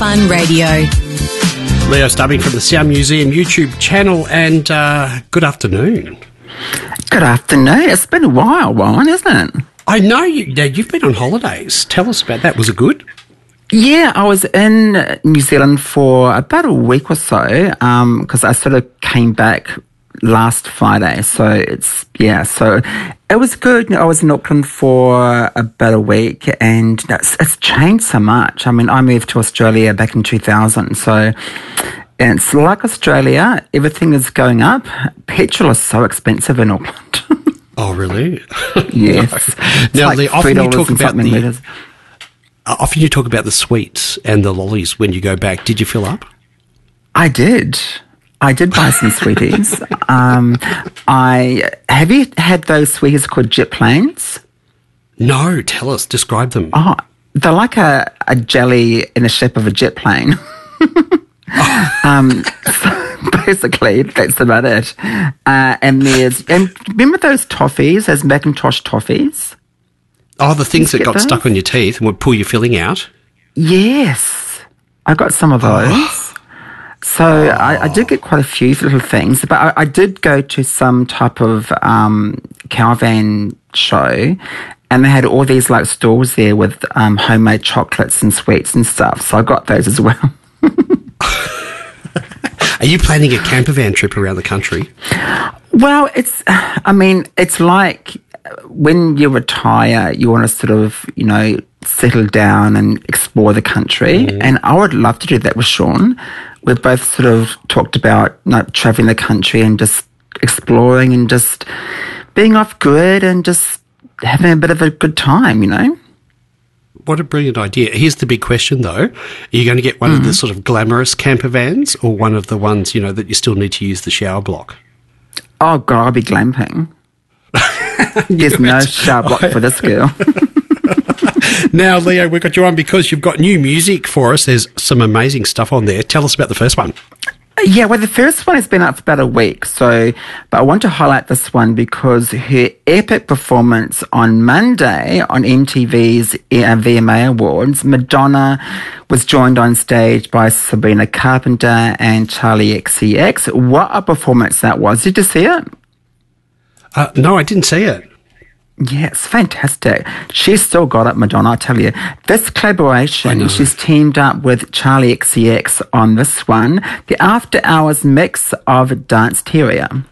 Fun Radio. Leo Stubbing from the Sound Museum YouTube channel, and good afternoon. Good afternoon. It's been a while, Ryan, hasn't it? I know you've been on holidays. Tell us about that. Was it good? Yeah, I was in New Zealand for about a week or so because I sort of came back last Friday. So so it was good. I was in Auckland for about a week, and it's changed so much. I mean, I moved to Australia back in 2000, so it's like Australia. Everything is going up. Petrol is so expensive in Auckland. Oh, really? Yes. No. Now, like often you talk about the sweets and the lollies when you go back. Did you fill up? I did buy some sweeties. Have you had those sweeties called jet planes? No, tell us. Describe them. Oh, they're like a jelly in the shape of a jet plane. So basically, that's about it. And remember those toffees, those Macintosh toffees? Oh, the things that got stuck on your teeth and would pull your filling out? Yes. I got some of those. So I did get quite a few little things, but I did go to some type of caravan show, and they had all these like stalls there with homemade chocolates and sweets and stuff. So I got those as well. Are you planning a camper van trip around the country? Well, it's like when you retire, you want to sort of, settle down and explore the country. And I would love to do that with Sean. We've both sort of talked about traveling the country and just exploring and just being off grid and just having a bit of a good time, What a brilliant idea. Here's the big question, though. Are you going to get one of the sort of glamorous camper vans or one of the ones, that you still need to use the shower block? Oh, God, I'll be glamping. There's no shower block for this girl. Now, Leo, we've got you on because you've got new music for us. There's some amazing stuff on there. Tell us about the first one. Yeah, well, the first one has been out for about a week, but I want to highlight this one because her epic performance on Monday on MTV's VMA Awards, Madonna was joined on stage by Sabrina Carpenter and Charlie XCX. What a performance that was. Did you see it? No, I didn't see it. Yeah, it's fantastic. She's still got it, Madonna, I tell you. This collaboration, she's teamed up with Charlie XCX on this one, the After Hours mix of Dance Terrier.